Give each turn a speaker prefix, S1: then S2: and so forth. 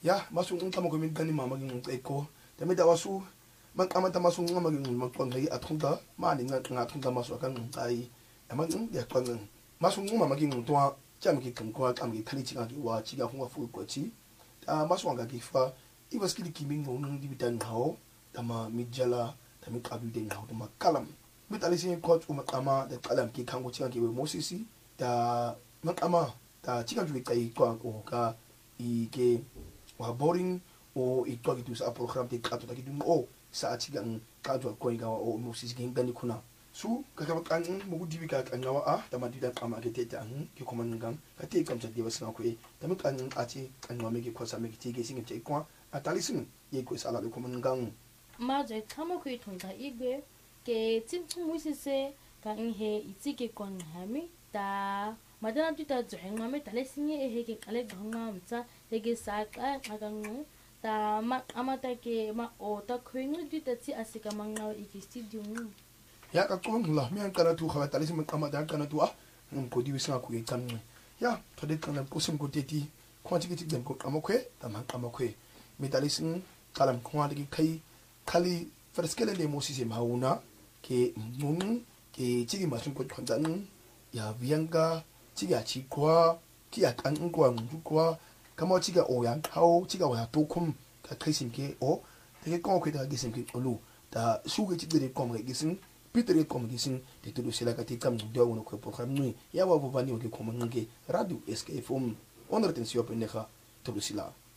S1: ya masung tama ko min gani mama ging eko tami da wasu man kama ta masung ngama ging makon ngai atunga mani nga atunga masu kan ai amang ya kan masung mama ging to jam ki kan ko am ki kali chiga ki wa chiga hunga fu ko chi masu nga ki fa I was kili kimi ngong di bitan hao tama mijala tami kabu den hao tama kalam mit alisi coach umakama da kalam ki kango chiga ki mosisi da makama da chiga ju kai ko o ka I ke wa boring o I to ki tu sa program te kato ta ki dun o sa chiga ka jo ko inga o mosisi ki ngani kuna su ka ka kan mo gudi ka kan ngawa a tama di da kama ke te ta ki ko man ngam ka te kam cha di wasna ko e tami kan a chi kan ngawa me ki ko sa me ki ti ke sing che ko atalisim ye ko sala ko man gang
S2: ma je kama ko thonda igbe ke chim chum wisise ka he itsi ke kon hami ta madana tu ta jeng ma me talisim ye he ke kale ganga mcha te ke sa ka agang ta ma amata ke ma o ta khwing du ta chi asika mangna iki studio
S1: ya ka ko la me an kana tu kha talisim kama da kana tu ko di wisna ko kan ya to de kana ko sim ko teti ko chi ki dem ko kama ko ta man kama ko metalisin kalam kuma da kai kali farskele le mo sise mauna ke mun ke chigi masun ko kondan ya bianga chiga chi kwa ki ya kan kwa kwa kama chiga o yang hao chiga wa to kum ka kai sim ke o te ko ko da gisim ke olu da su ke chigre ko ma gisim pitere ko ma gisim te to sela ka te kam do wono ko program nui ya wa bo bani o ke ko ma nge radio SKFM on retention pe nekha to sila